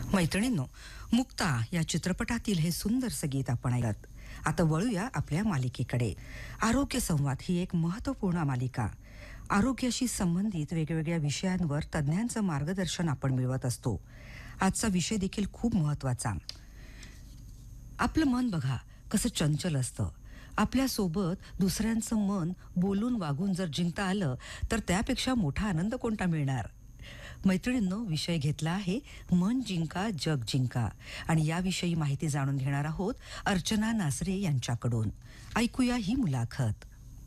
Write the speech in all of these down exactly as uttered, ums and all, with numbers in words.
मैत्रिणींनो, मुक्ता या चित्रपटातील हे सुंदरसं गीत आपण ऐकत. आता वळूया आपल्या मालिकेकडे. आरोग्य संवाद ही एक महत्त्वपूर्ण मालिका. आरोग्याशी संबंधित वेगवेगळ्या विषयांवर तज्ज्ञांचं मार्गदर्शन आपण मिळवत असतो. आजचा विषय देखील खूप महत्त्वाचा. आपलं मन बघा कसं चंचल असतं. आपल्यासोबत दुसऱ्यांचं मन बोलून वागून जर जिंकता आलं तर त्यापेक्षा मोठा आनंद कोणता मिळणार. मैत्रिणींनो, विषय घेतला आहे मन जिंका जग जिंका आणि याविषयी माहिती जाणून घेणार आहोत अर्चना नासरे यांच्याकडून. ऐकूया ही मुलाखत.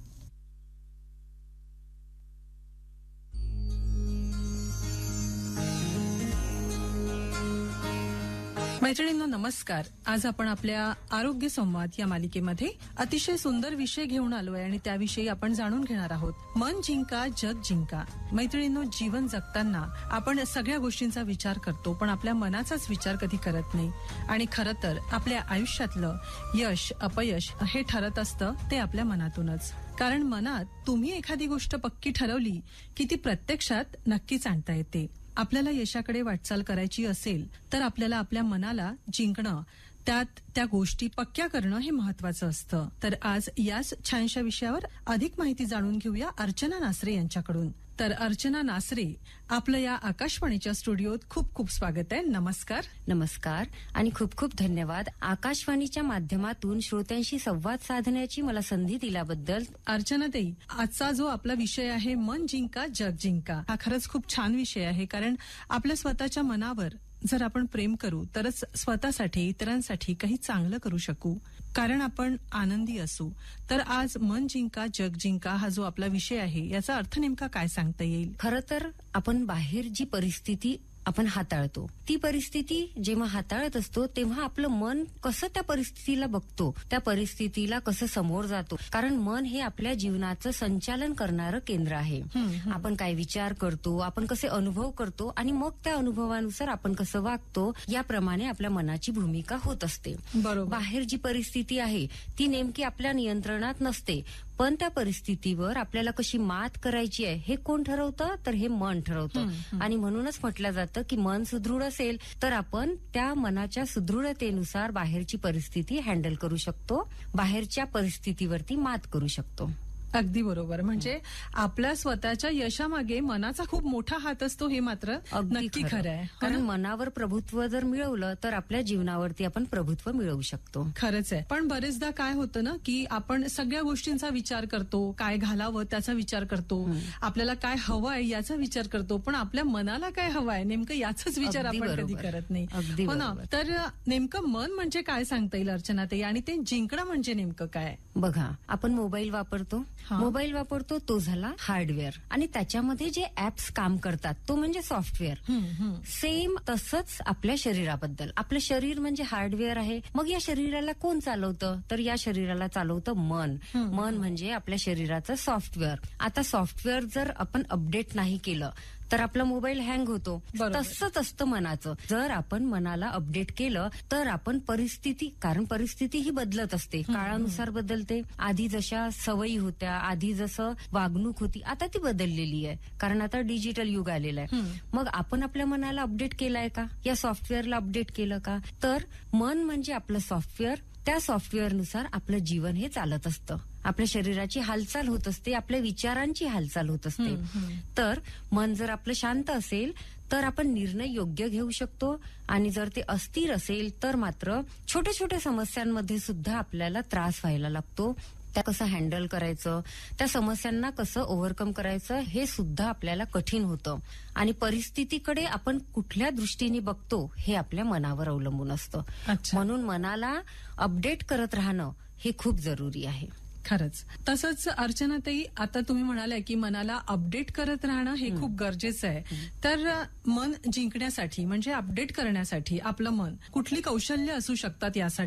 मैत्रिणींनो नमस्कार. आज आपण आपल्या आरोग्य संवाद या मालिकेमध्ये अतिशय सुंदर विषय घेऊन आलोय आणि त्याविषयी आपण जाणून घेणार आहोत. मन जिंका जग जिंका. मैत्रिणींनो, जीवन जगताना आपण सगळ्या गोष्टींचा विचार करतो, पण आपल्या मनाचाच विचार कधी करत नाही. आणि खरं तर आपल्या आयुष्यातलं यश अपयश हे ठरत असतं ते आपल्या मनातूनच. कारण मनात तुम्ही एखादी गोष्ट पक्की ठरवली की ती प्रत्यक्षात नक्कीच आणता येते. आपल्याला यशाकडे वाटचाल करायची असेल तर आपल्याला आपल्या मनाला जिंकणं, त्यात त्या गोष्टी पक्क्या करणं हे महत्वाचं असतं. तर आज याच छानशा विषयावर अधिक माहिती जाणून घेऊया अर्चना नासरे यांच्याकडून. तर अर्चना नासरे, आपलं या आकाशवाणीच्या स्टुडिओत खूप खूप स्वागत आहे. नमस्कार. नमस्कार आणि खूप खूप धन्यवाद. आकाशवाणीच्या माध्यमातून श्रोत्यांशी संवाद साधण्याची मला संधी दिल्याबद्दल. अर्चना ताई, आजचा जो आपला विषय आहे मन जिंका जग जिंका, हा खरंच खूप छान विषय आहे. कारण आपल्या स्वतःच्या मनावर जर आपण प्रेम करू तरच स्वतःसाठी इतरांसाठी काही चांगलं करू शकू. कारण आपण आनंदी असू. तर आज मन जिंका जग जिंका हा जो आपला विषय आहे याचा अर्थ नेमका काय सांगता येईल? खरं तर आपण बाहेर जी परिस्थिती आपण हाताळतो, ती परिस्थिती जेव्हा हाताळत असतो तेव्हा आपलं मन कसं त्या परिस्थितीला बघतो, त्या परिस्थितीला कसं समोर जातो. कारण मन हे आपल्या जीवनाचं संचालन करणारं केंद्र आहे. आपण काय विचार करतो, आपण कसे अनुभव करतो आणि मग त्या अनुभवानुसार आपण कसं वागतो, याप्रमाणे आपल्या मनाची भूमिका होत असते. बरोबर. बाहेर जी परिस्थिती आहे ती नेमकी आपल्या नियंत्रणात नसते, पण त्या परिस्थितीवर आपल्याला कशी मात करायची आहे हे कोण ठरवतं, तर हे मन ठरवतं. आणि म्हणूनच म्हटलं जातं की मन सुदृढ असेल तर आपण त्या मनाच्या सुदृढतेनुसार बाहेरची परिस्थिती हँडल करू शकतो, बाहेरच्या परिस्थितीवरती मात करू शकतो. अगदी बरोबर. म्हणजे आपल्या स्वतःच्या यशामागे मनाचा खूप मोठा हात असतो, हे मात्र नक्की खरं आहे. कारण मनावर प्रभुत्व जर मिळवलं तर आपल्या जीवनावरती आपण प्रभुत्व मिळवू शकतो. खरंच आहे. पण बरेचदा काय होतं ना की आपण सगळ्या गोष्टींचा विचार करतो, काय घालावं त्याचा विचार करतो, आपल्याला काय हवं आहे याचा विचार करतो, पण आपल्या मनाला काय हवं आहे नेमकं याचाच विचार आपण कधी करत नाही. हो ना. तर नेमकं मन म्हणजे काय सांगता येईल अर्चना ताई, आणि ते जिंकणं म्हणजे नेमकं काय? बघा, आपण मोबाईल वापरतो, मोबाईल वापरतो तो झाला हार्डवेअर, आणि त्याच्यामध्ये जे ऍप्स काम करतात तो म्हणजे सॉफ्टवेअर. सेम तसंच आपल्या शरीराबद्दल. आपलं शरीर म्हणजे हार्डवेअर आहे. मग या शरीराला कोण चालवतं, तर या शरीराला चालवतं मन. मन म्हणजे आपल्या शरीराचं सॉफ्टवेअर. आता सॉफ्टवेअर जर आपण अपडेट नाही केलं तर आपला मोबाईल हँग होतो. तसंच असतं मनाचं. जर आपण मनाला अपडेट केलं तर आपण परिस्थिती, कारण परिस्थिती ही बदलत असते, काळानुसार बदलते. आधी जशा सवयी होत्या, आधी जसं वागणूक होती, आता ती बदललेली आहे. कारण आता डिजिटल युग आलेलं आहे. मग आपण आपल्या मनाला अपडेट केलाय का, या सॉफ्टवेअरला अपडेट केलं का? तर मन म्हणजे आपलं सॉफ्टवेअर. त्या सॉफ्टवेअरनुसार आपलं जीवन हे चालत असतं. आपल्या शरीराची हालचाल होत असते, आपल्या विचारांची हालचाल होत असते. तर मन जर आपलं शांत असेल तर आपण निर्णय योग्य घेऊ शकतो, आणि जर ते अस्थिर असेल तर मात्र छोट्या छोट्या समस्यांमध्ये सुद्धा आपल्याला त्रास व्हायला लागतो. त्या कसं हँडल करायचं, त्या समस्यांना कसं ओव्हरकम करायचं हे सुद्धा आपल्याला कठीण होतं. आणि परिस्थितीकडे आपण कुठल्या दृष्टीने बघतो हे आपल्या मनावर अवलंबून असतं. म्हणून मनाला अपडेट करत राहणं हे खूप जरुरी आहे. खरंच. तसंच अर्चनाताई, आता तुम्ही म्हणालाय की मनाला अपडेट करत राहणं हे खूप गरजेचं आहे. तर मन जिंकण्यासाठी म्हणजे अपडेट करण्यासाठी आपलं मन कुठली कौशल्य असू शकतात यासाठी?